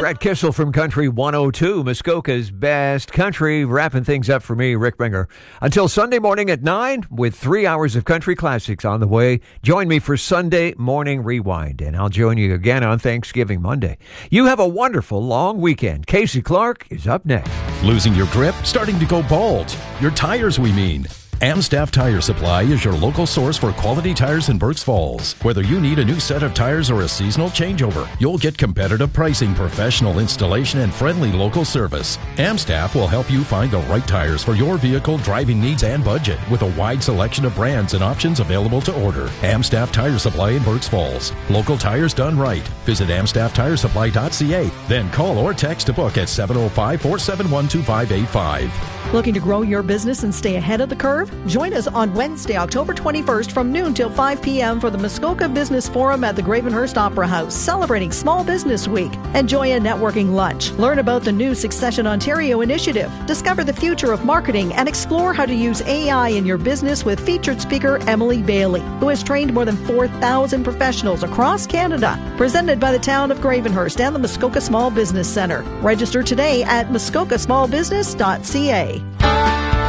Brett Kissel from Country 102, Muskoka's best country, wrapping things up for me, Rick Binger. Until Sunday morning at 9, with 3 hours of country classics on the way. Join me for Sunday Morning Rewind, and I'll join you again on Thanksgiving Monday. You have a wonderful long weekend. Casey Clark is up next. Losing your grip? Starting to go bald? Your tires, we mean. Amstaff Tire Supply is your local source for quality tires in Berks Falls. Whether you need a new set of tires or a seasonal changeover, you'll get competitive pricing, professional installation, and friendly local service. Amstaff will help you find the right tires for your vehicle driving needs and budget, with a wide selection of brands and options available to order. Amstaff Tire Supply in Berks Falls. Local tires done right. Visit amstafftiresupply.ca. Then call or text to book at 705-471-2585. Looking to grow your business and stay ahead of the curve? Join us on Wednesday, October 21st from noon till 5 p.m. for the Muskoka Business Forum at the Gravenhurst Opera House, celebrating Small Business Week. Enjoy a networking lunch. Learn about the new Succession Ontario initiative. Discover the future of marketing and explore how to use AI in your business with featured speaker Emily Bailey, who has trained more than 4,000 professionals across Canada. Presented by the town of Gravenhurst and the Muskoka Small Business Center. Register today at muskokasmallbusiness.ca.